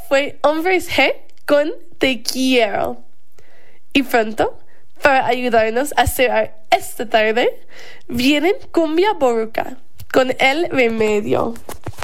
fue Hombres G con Te Quiero. Y pronto, para ayudarnos a cerrar esta tarde, vienen Cumbia Boruca con El Remedio.